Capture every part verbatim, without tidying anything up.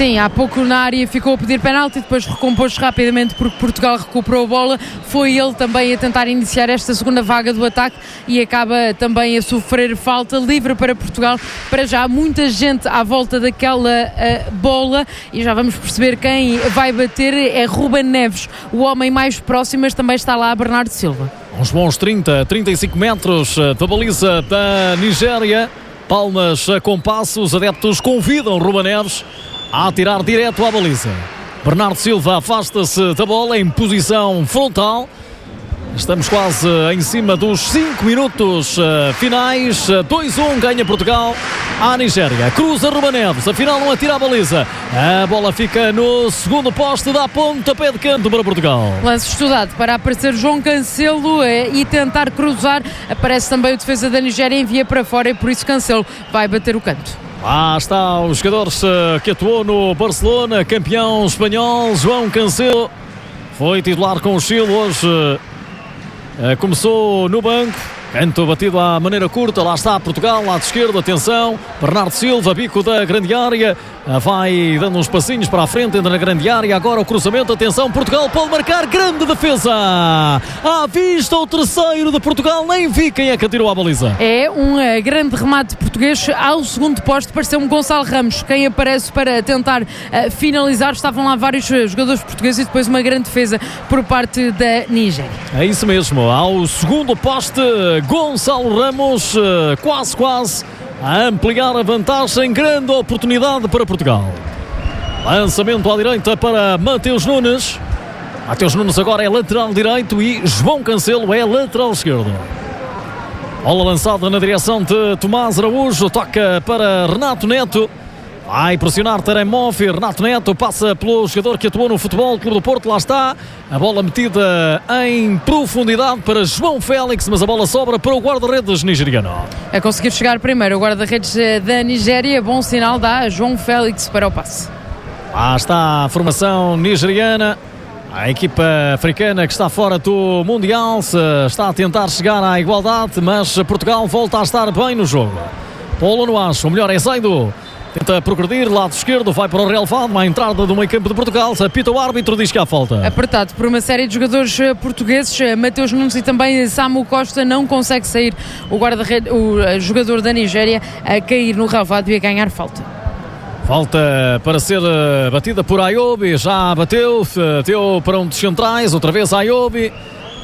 Sim, há pouco na área ficou a pedir penalti, depois recompôs rapidamente porque Portugal recuperou a bola. Foi ele também a tentar iniciar esta segunda vaga do ataque e acaba também a sofrer falta livre para Portugal. Para já, muita gente à volta daquela uh, bola e já vamos perceber quem vai bater. É Ruben Neves, o homem mais próximo, mas também está lá Bernardo Silva. Uns bons trinta, trinta e cinco metros da baliza da Nigéria. Palmas com passo, os adeptos convidam Ruben Neves a atirar direto à baliza. Bernardo Silva afasta-se da bola em posição frontal. Estamos quase em cima dos cinco minutos uh, finais. dois a um ganha Portugal à Nigéria. Cruza Ruben Neves, afinal não atira a baliza. A bola fica no segundo poste, dá pontapé de canto para Portugal. Lance estudado para aparecer João Cancelo eh, e tentar cruzar. Aparece também o defesa da Nigéria, envia para fora e por isso Cancelo vai bater o canto. Lá está o jogador uh, que atuou no Barcelona, campeão espanhol, João Cancelo. Foi titular com o Chile hoje. Uh, Uh, começou no banco, canto batido à maneira curta, lá está Portugal, lado esquerdo, atenção, Bernardo Silva, bico da grande área, uh, vai dando uns passinhos para a frente, entra na grande área, agora o cruzamento, atenção, Portugal pode marcar, grande defesa, à vista o terceiro de Portugal, nem vi quem é que atirou a baliza. É um uh, grande remate português ao segundo posto, pareceu-me Gonçalo Ramos, quem aparece para tentar uh, finalizar, estavam lá vários uh, jogadores portugueses e depois uma grande defesa por parte da Nigéria. É isso mesmo, ao segundo poste, Gonçalo Ramos, quase, quase, a ampliar a vantagem, grande oportunidade para Portugal. Lançamento à direita para Mateus Nunes. Mateus Nunes agora é lateral direito e João Cancelo é lateral esquerdo. Bola lançada na direção de Tomás Araújo, toca para Renato Neto. Vai pressionar Taremov, Renato Neto passa pelo jogador que atuou no Futebol Clube do Porto, lá está, a bola metida em profundidade para João Félix, mas a bola sobra para o guarda-redes nigeriano. A conseguir chegar primeiro o guarda-redes da Nigéria, bom sinal dá João Félix para o passe. Lá está a formação nigeriana, a equipa africana que está fora do Mundial, está a tentar chegar à igualdade, mas Portugal volta a estar bem no jogo. Paulo Nunes, o melhor é Zaido. Tenta progredir, lado esquerdo, vai para o relevado, à entrada do meio campo de Portugal, apita o árbitro, diz que há falta. Apertado por uma série de jogadores portugueses, Mateus Nunes e também Samu Costa, não consegue sair o guarda-rede, o jogador da Nigéria a cair no relevado e a ganhar falta. Falta para ser batida por Ayobi, já bateu, bateu para um dos centrais, outra vez Ayobi,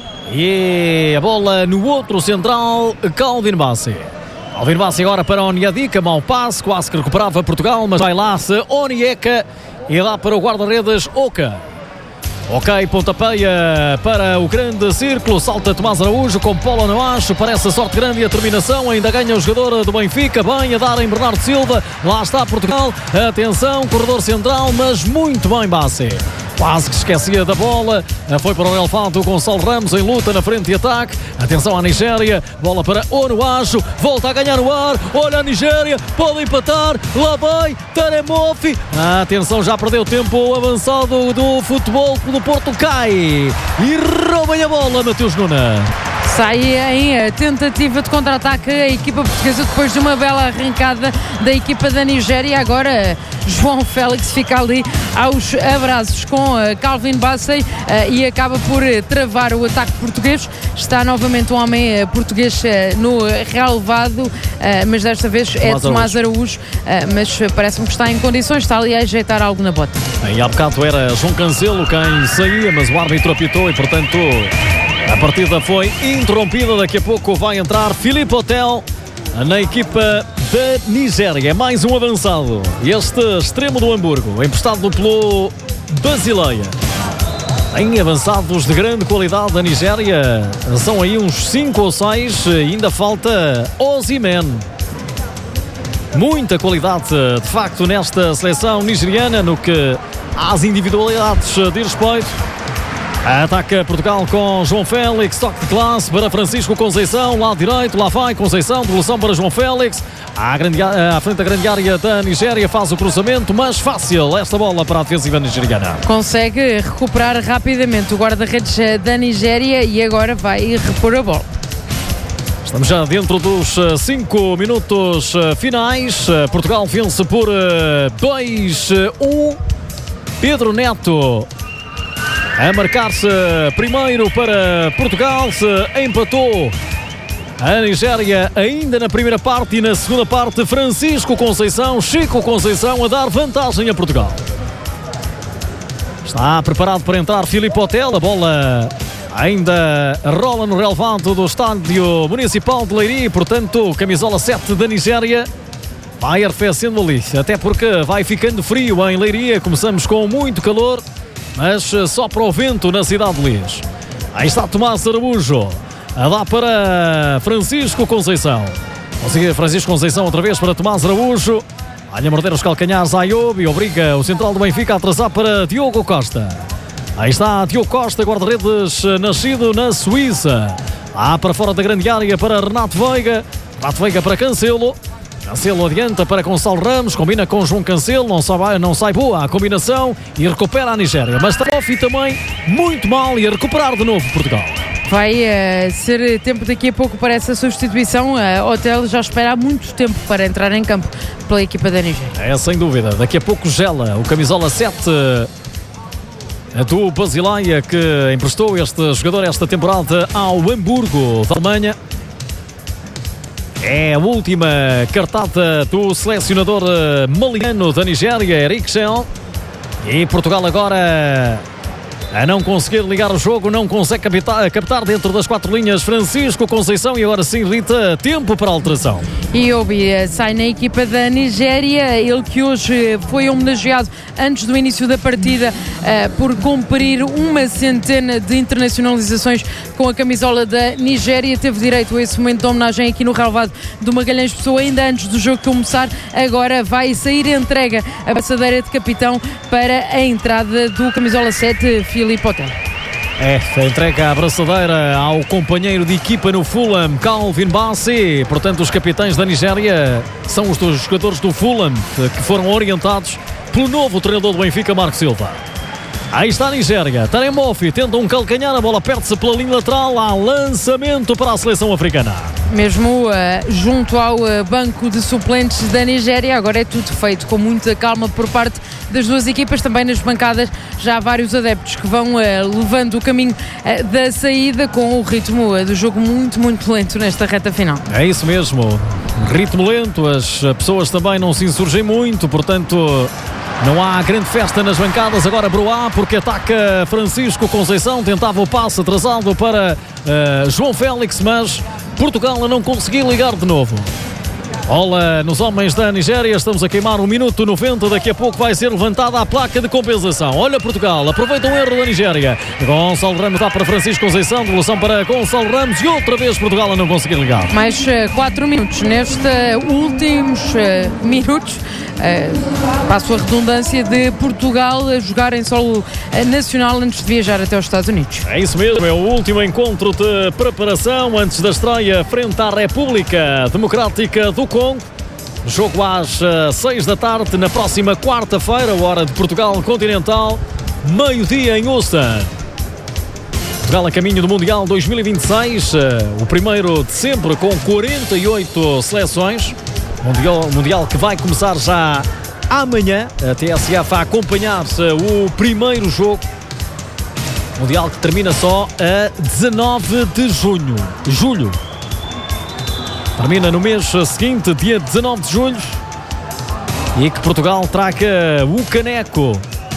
e a bola no outro central, Calvin Bassey. Calvin Bassey agora para Onyedika, mau passe, quase que recuperava Portugal, mas vai lá se Onyeka e dá para o guarda-redes Oka. Ok, pontapeia para o grande círculo, salta Tomás Araújo com Paulo Nunes, parece a sorte grande e a terminação, ainda ganha o jogador do Benfica, bem a dar em Bernardo Silva, lá está Portugal, atenção, corredor central, mas muito bem Bassey. Quase que esquecia da bola, foi para o relevado Gonçalo Ramos em luta na frente de ataque, atenção à Nigéria, bola para Onuachu, volta a ganhar o ar, olha a Nigéria, pode empatar, lá vai Taremov, atenção, já perdeu tempo o avançado do Futebol do Porto, cai e rouba a bola Mateus Nunes. Sai em tentativa de contra-ataque a equipa portuguesa depois de uma bela arrancada da equipa da Nigéria. Agora João Félix fica ali aos abraços com Calvin Bassey e acaba por travar o ataque português. Está novamente um homem português no relevado, mas desta vez é Tomás Araújo, mas parece-me que está em condições, está ali a ajeitar algo na bota. E há bocado era João Cancelo quem saía, mas o árbitro apitou e portanto a partida foi interrompida. Daqui a pouco vai entrar Filipe Hotel na equipa da Nigéria. Mais um avançado. Este extremo do Hamburgo, emprestado pelo Basileia. Tem avançados de grande qualidade da Nigéria. São aí uns cinco ou seis. Ainda falta Osimhen. Muita qualidade, de facto, nesta seleção nigeriana no que às individualidades diz respeito. Ataca Portugal com João Félix, toque de classe para Francisco Conceição, lado direito, lá vai Conceição, devolução para João Félix, à, grande, à frente da grande área da Nigéria, faz o cruzamento, mas fácil esta bola para a defensiva nigeriana. Consegue recuperar rapidamente o guarda-redes da Nigéria e agora vai repor a bola. Estamos já dentro dos cinco minutos finais. Portugal vence por dois a um. Pedro Neto a marcar-se primeiro para Portugal. Se empatou a Nigéria ainda na primeira parte, e na segunda parte Francisco Conceição, Chico Conceição a dar vantagem a Portugal. Está preparado para entrar Filipe Hotel. A bola ainda rola no relevado do estádio municipal de Leiria, portanto, camisola sete da Nigéria vai arrefecendo ali, até porque vai ficando frio em Leiria. Começamos com muito calor, mas só para o vento na cidade de Lis. Aí está Tomás Araújo a dar para Francisco Conceição. Consegue Francisco Conceição outra vez para Tomás Araújo. Vai-lhe morder os calcanhares a Ayoub e obriga o central do Benfica a atrasar para Diogo Costa. Aí está Diogo Costa, guarda-redes nascido na Suíça. Lá para fora da grande área para Renato Veiga. Renato Veiga para Cancelo. Cancelo adianta para Gonçalo Ramos. Combina com João Cancelo. Não sai, não sai boa a combinação e recupera a Nigéria. Mas Tarofi também muito mal e a recuperar de novo Portugal. Vai uh, ser tempo daqui a pouco para essa substituição. O Hotel já espera há muito tempo para entrar em campo pela equipa da Nigéria. É, sem dúvida. Daqui a pouco gela o camisola sete do Basileia, que emprestou este jogador esta temporada ao Hamburgo da Alemanha. É a última cartada do selecionador maliano da Nigéria, Eric Shell. E Portugal agora a não conseguir ligar o jogo, não consegue captar, captar dentro das quatro linhas Francisco Conceição, e agora sim, Rita, tempo para a alteração. E Obi sai na equipa da Nigéria, ele que hoje foi homenageado antes do início da partida uh, por cumprir uma centena de internacionalizações com a camisola da Nigéria. Teve direito a esse momento de homenagem aqui no relvado do Magalhães Pessoa, ainda antes do jogo começar. Agora vai sair entrega a passadeira de capitão para a entrada do camisola sete, Filipe Hotel. É, entrega a abraçadeira ao companheiro de equipa no Fulham, Calvin Bassey. Portanto, os capitães da Nigéria são os dos jogadores do Fulham que foram orientados pelo novo treinador do Benfica, Marco Silva. Aí está a Nigéria. Tarek Mofi tenta um calcanhar, a bola perde-se pela linha lateral. Há lançamento para a seleção africana. Mesmo uh, junto ao uh, banco de suplentes da Nigéria, agora é tudo feito com muita calma por parte das duas equipas. Também nas bancadas já há vários adeptos que vão uh, levando o caminho uh, da saída, com o ritmo uh, do jogo muito, muito lento nesta reta final. É isso mesmo, ritmo lento, as pessoas também não se insurgem muito, portanto não há grande festa nas bancadas. Agora Broá, porque ataca Francisco Conceição, tentava o passe atrasado para uh, João Félix, mas Portugal a não conseguiu ligar de novo. Bola nos homens da Nigéria, estamos a queimar um minuto noventa, daqui a pouco vai ser levantada a placa de compensação. Olha Portugal, aproveita um erro da Nigéria. Gonçalo Ramos dá para Francisco Conceição, devolução para Gonçalo Ramos e outra vez Portugal a não conseguir ligar. Mais quatro uh, minutos, nestes uh, últimos uh, minutos, uh, passo a redundância, de Portugal a jogar em solo uh, nacional antes de viajar até os Estados Unidos. É isso mesmo, é o último encontro de preparação antes da estreia frente à República Democrática do Congo. Jogo às uh, seis da tarde na próxima quarta-feira, hora de Portugal continental, meio-dia em Houston. Portugal a caminho do Mundial dois mil e vinte e seis, uh, o primeiro de sempre, com quarenta e oito seleções. Mundial, mundial que vai começar já amanhã. A T S F a acompanhar-se o primeiro jogo. Mundial que termina só a dezanove de junho. Julho. Termina no mês seguinte, dia dezanove de julho, e que Portugal traga o caneco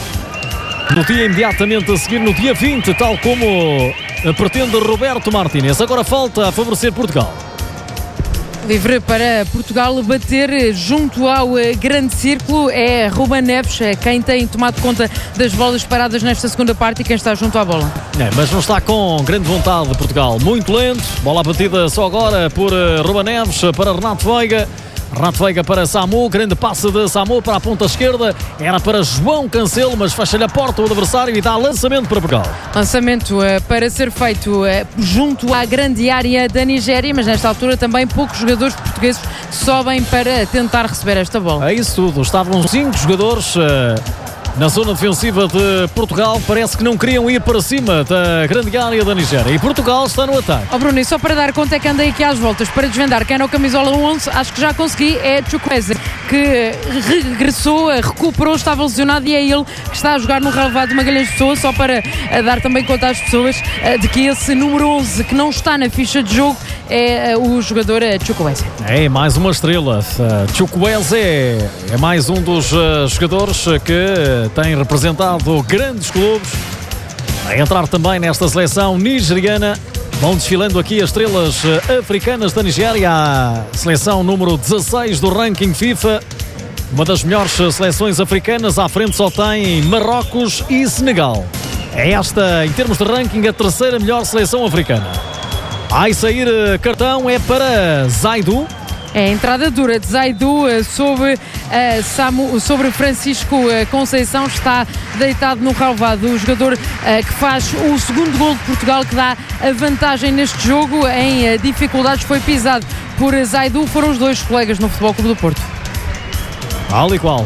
no dia imediatamente a seguir, no dia vinte, tal como pretende Roberto Martínez. Agora falta a favorecer Portugal. Livre para Portugal bater junto ao grande círculo é Ruben Neves, quem tem tomado conta das bolas paradas nesta segunda parte e quem está junto à bola. É, mas não está com grande vontade de Portugal, muito lento, bola batida só agora por Ruben Neves para Renato Veiga. Renato Veiga para Samu, grande passe de Samu para a ponta esquerda, era para João Cancelo, mas fecha-lhe a porta o adversário e dá lançamento para Portugal. Lançamento uh, para ser feito uh, junto à grande área da Nigéria, mas nesta altura também poucos jogadores portugueses sobem para tentar receber esta bola. É isso tudo, estavam cinco jogadores uh, na zona defensiva de Portugal. Parece que não queriam ir para cima da grande área da Nigéria. E Portugal está no ataque. Oh Bruno, e só para dar conta é que andei aqui às voltas para desvendar quem era o camisola onze, acho que já consegui, é Chukwueze, que regressou, recuperou, estava lesionado e é ele que está a jogar no relevado de Magalhães de Pessoa, só para dar também conta às pessoas de que esse número onze que não está na ficha de jogo é o jogador Chukwueze. É mais uma estrela. Chukwueze é mais um dos jogadores que tem representado grandes clubes a entrar também nesta seleção nigeriana. Vão desfilando aqui as estrelas africanas da Nigéria, a seleção número dezasseis do ranking FIFA, uma das melhores seleções africanas. À frente só tem Marrocos e Senegal. É esta, em termos de ranking, a terceira melhor seleção africana. Vai sair cartão, é para Zaidu. É a entrada dura de Zaidu sobre, uh, Samu, sobre Francisco uh, Conceição. Está deitado no relvado. O jogador uh, que faz o segundo gol de Portugal, que dá a vantagem neste jogo em uh, dificuldades, foi pisado por Zaidu. Foram os dois colegas no Futebol Clube do Porto. Tal e qual.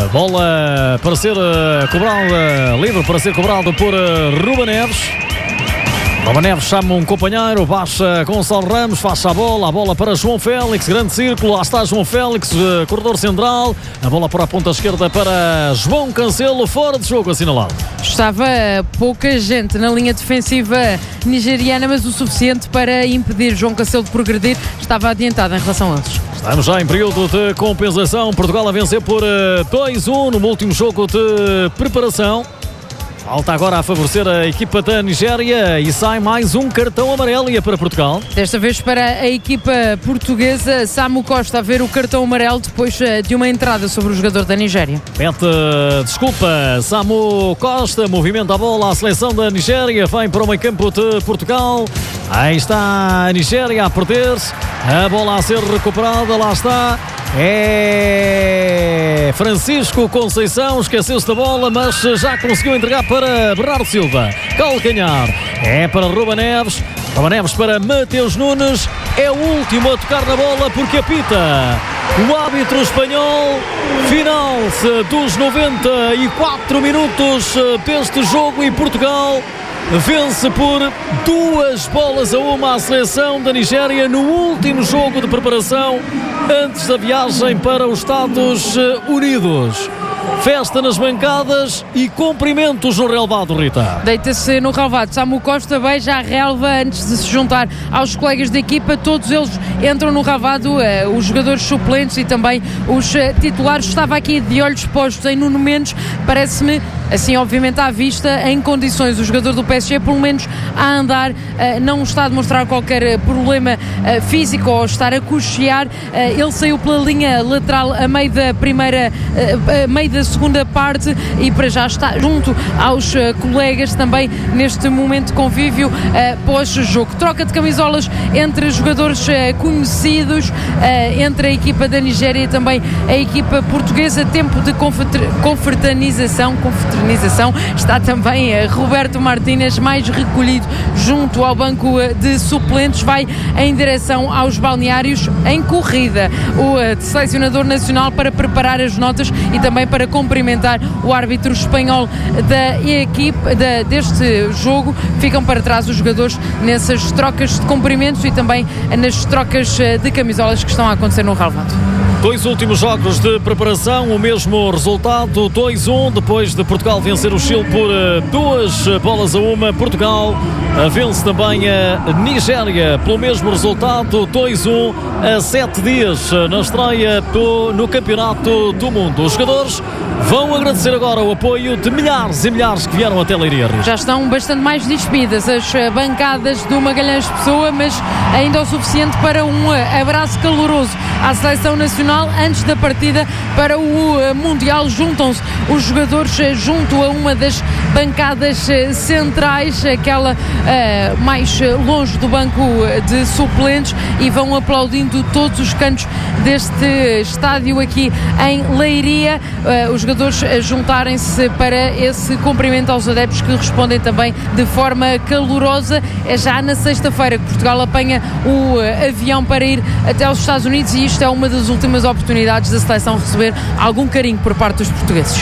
Bola para ser uh, cobrada, livre para ser cobrado por uh, Ruben Neves. Ruben Neves chama um companheiro, baixa Gonçalo Ramos, faz a bola, a bola para João Félix, grande círculo, lá está João Félix, uh, corredor central, a bola para a ponta esquerda para João Cancelo, fora de jogo assinalado. Estava pouca gente na linha defensiva nigeriana, mas o suficiente para impedir João Cancelo de progredir. Estava adiantado em relação a eles. Estamos já em período de compensação. Portugal a vencer por dois a um no último jogo de preparação. Falta agora a favorecer a equipa da Nigéria e sai mais um cartão amarelo e é para Portugal. Desta vez para a equipa portuguesa, Samu Costa a ver o cartão amarelo depois de uma entrada sobre o jogador da Nigéria. Pede desculpa, Samu Costa, movimenta a bola, a seleção da Nigéria vem para o meio campo de Portugal. Aí está a Nigéria a perder-se, a bola a ser recuperada, lá está. É Francisco Conceição, esqueceu-se da bola, mas já conseguiu entregar para Bernardo Silva. Calcanhar, é para Ruben Neves, Ruben Neves para Mateus Nunes, é o último a tocar na bola porque apita o árbitro espanhol. Final dos noventa e quatro minutos deste jogo e Portugal vence por duas bolas a uma a seleção da Nigéria no último jogo de preparação antes da viagem para os Estados Unidos. Festa nas bancadas e cumprimentos no relvado, Rita. Deita-se no relvado. Samu Costa beija a relva antes de se juntar aos colegas da equipa. Todos eles entram no relvado, uh, os jogadores suplentes e também os uh, titulares. Estava aqui de olhos postos em Nuno Mendes. Parece-me, assim obviamente à vista, em condições. O jogador do P S G, pelo menos a andar, uh, não está a demonstrar qualquer problema uh, físico ou estar a cochear. Uh, ele saiu pela linha lateral a meio da primeira, uh, a meio da segunda parte e para já está junto aos uh, colegas também neste momento de convívio uh, pós-jogo. Troca de camisolas entre jogadores uh, conhecidos, uh, entre a equipa da Nigéria e também a equipa portuguesa. Tempo de confraternização, confraternização. Está também uh, Roberto Martínez, mais recolhido junto ao banco uh, de suplentes, vai em direção aos balneários em corrida. O uh, selecionador nacional para preparar as notas e também para cumprimentar o árbitro espanhol da equipe da, deste jogo. Ficam para trás os jogadores nessas trocas de cumprimentos e também nas trocas de camisolas que estão a acontecer no relvado. Dois últimos jogos de preparação, o mesmo resultado, dois a um, depois de Portugal vencer o Chile por duas bolas a uma. Portugal vence também a Nigéria pelo mesmo resultado, dois a um, a sete dias na estreia do, no Campeonato do Mundo. Os jogadores vão agradecer agora o apoio de milhares e milhares que vieram até Leiria. Já estão bastante mais despidas as bancadas do Magalhães de Pessoa, mas ainda o suficiente para um abraço caloroso à seleção nacional antes da partida para o Mundial. Juntam-se os jogadores junto a uma das bancadas centrais, aquela uh, mais longe do banco de suplentes, e vão aplaudindo todos os cantos deste estádio aqui em Leiria. Uh, os jogadores juntarem-se para esse cumprimento aos adeptos, que respondem também de forma calorosa. É já na sexta-feira que Portugal apanha o uh, avião para ir até aos Estados Unidos, e isto é uma das últimas oportunidades da seleção receber algum carinho por parte dos portugueses.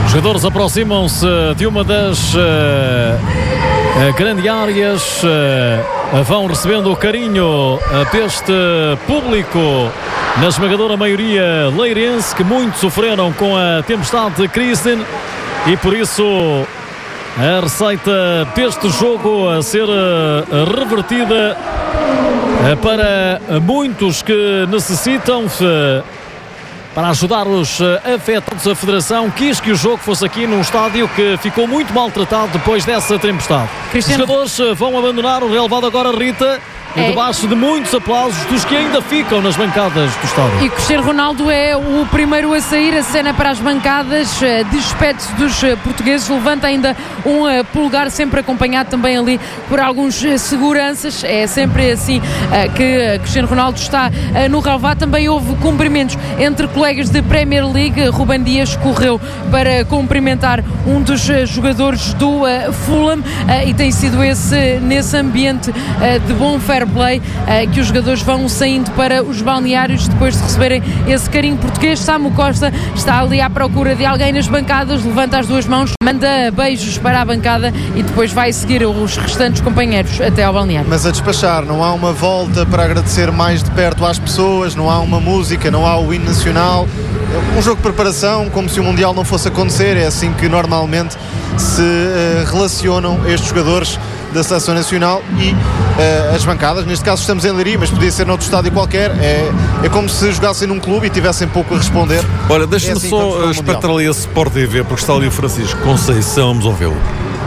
Os jogadores aproximam-se de uma das uh, uh, grandes áreas, uh, vão recebendo o carinho uh, deste público, na esmagadora maioria leirense, que muito sofreram com a tempestade de Kristen, e por isso a receita deste jogo a ser uh, revertida uh, para muitos que necessitam, uh, para ajudar os uh, afetados. A Federação quis que o jogo fosse aqui num estádio que ficou muito maltratado depois dessa tempestade. Cristiano... Os jogadores uh, vão abandonar o relevado agora, Rita, é. debaixo de muitos aplausos dos que ainda ficam nas bancadas do estádio. E Cristiano Ronaldo é o primeiro a sair, a cena para as bancadas, despede-se dos portugueses, levanta ainda um polegar, sempre acompanhado também ali por alguns seguranças. É sempre assim que Cristiano Ronaldo está no relvado. Também houve cumprimentos entre colegas de Premier League. Ruben Dias correu para cumprimentar um dos jogadores do Fulham, e tem sido esse, nesse ambiente de bom fair play, uh, que os jogadores vão saindo para os balneários depois de receberem esse carinho português. Samu Costa está ali à procura de alguém nas bancadas, levanta as duas mãos, manda beijos para a bancada e depois vai seguir os restantes companheiros até ao balneário. Mas a despachar, não há uma volta para agradecer mais de perto às pessoas, não há uma música, não há o hino nacional, um jogo de preparação como se o Mundial não fosse acontecer. É assim que normalmente se uh, relacionam estes jogadores da Seleção Nacional e uh, as bancadas. Neste caso estamos em Leiria, mas podia ser noutro estádio qualquer. É, é como se jogassem num clube e tivessem pouco a responder. Olha, deixa-me é assim só espetrar ali a Sport T V, porque está ali o Francisco Conceição, vamos ouvi-lo.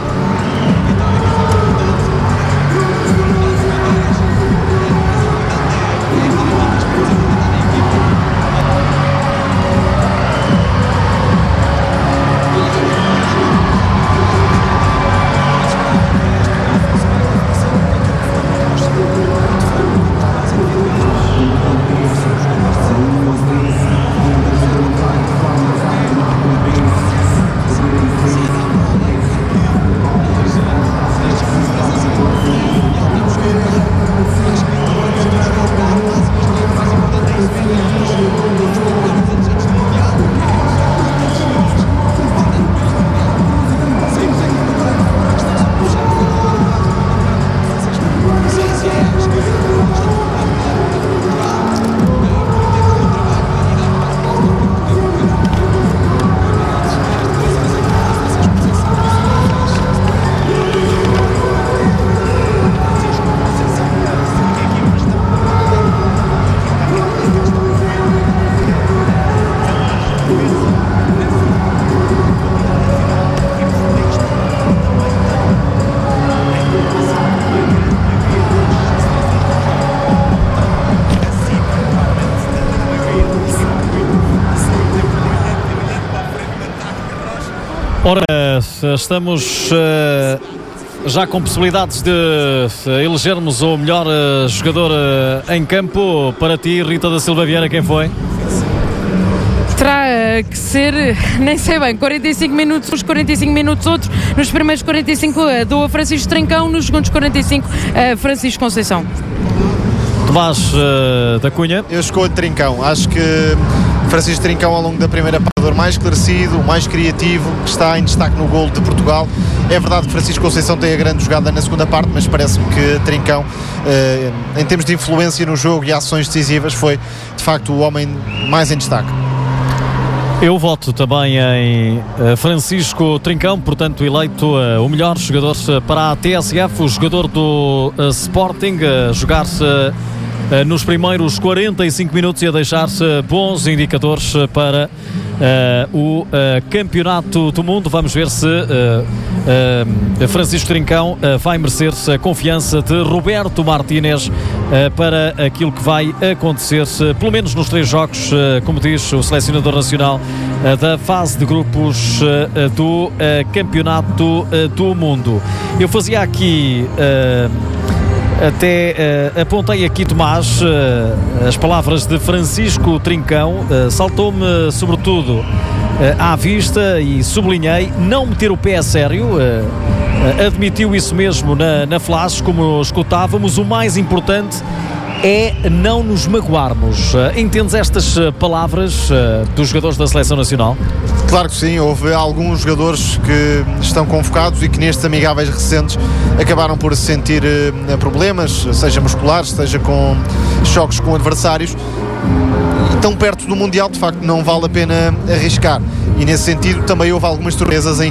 Ora, estamos uh, já com possibilidades de uh, elegermos o melhor uh, jogador uh, em campo. Para ti, Rita da Silva Vieira, quem foi? Terá uh, que ser, nem sei bem, quarenta e cinco minutos uns, quarenta e cinco minutos outros. Nos primeiros quarenta e cinco uh, dou a Francisco Trincão, nos segundos quarenta e cinco uh, Francisco Conceição. Tomás uh, da Cunha. Eu escolho Trincão. Acho que Francisco Trincão, ao longo da primeira parte, o mais esclarecido, o mais criativo, que está em destaque no golo de Portugal. É verdade que Francisco Conceição tem a grande jogada na segunda parte, mas parece-me que Trincão, eh, em termos de influência no jogo e ações decisivas, foi de facto o homem mais em destaque. Eu voto também em uh, Francisco Trincão, portanto eleito uh, o melhor jogador uh, para a T S F, o jogador do uh, Sporting, a uh, jogar-se uh, uh, nos primeiros quarenta e cinco minutos e a deixar-se uh, bons indicadores uh, para uh, o uh, Campeonato do Mundo. Vamos ver se uh, uh, Francisco Trincão uh, vai merecer a confiança de Roberto Martínez uh, para aquilo que vai acontecer, uh, pelo menos nos três jogos, uh, como diz o selecionador nacional, uh, da fase de grupos uh, do uh, Campeonato uh, do Mundo. Eu fazia aqui uh, até uh, apontei aqui, Tomás, uh, as palavras de Francisco Trincão, uh, saltou-me sobretudo uh, à vista e sublinhei não meter o pé a sério. uh, uh, admitiu isso mesmo na, na flash, como escutávamos. O mais importante é não nos magoarmos. Uh, entendes estas uh, palavras uh, dos jogadores da Seleção Nacional? Claro que sim, houve alguns jogadores que estão convocados e que nestes amigáveis recentes acabaram por sentir uh, problemas, seja musculares, seja com choques com adversários. E tão perto do Mundial, de facto, não vale a pena arriscar. E nesse sentido também houve algumas surpresas em